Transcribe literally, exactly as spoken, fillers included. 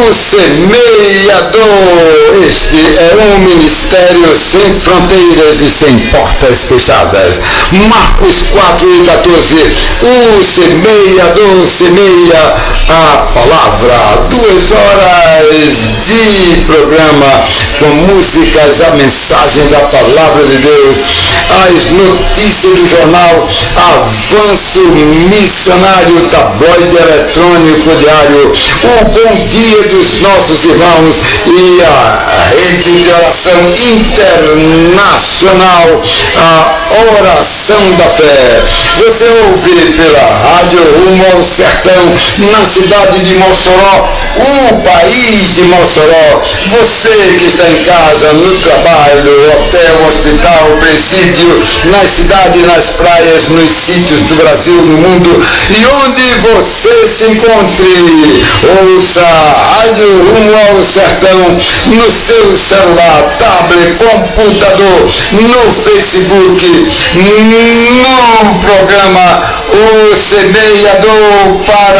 O Semeador, este é um ministério sem fronteiras e sem portas fechadas. Marcos quatro e quatorze, o semeador semeia a palavra. Duas horas de programa com músicas, a mensagem da palavra de Deus, as notícias do jornal, avanço missionário, tabloide eletrônico diário, o bom dia dos nossos irmãos e a rede de oração internacional, a oração da fé. Você ouve pela rádio Rumo ao Sertão, na cidade de Mossoró, o país de Mossoró. Você que está em casa, no trabalho, hotel, hospital, presídio, na cidade, nas praias, nos sítios do Brasil, no mundo, e onde você se encontre, ouça a rádio Rumo ao Sertão no seu celular, tablet, computador, no Facebook, no programa O Semeador para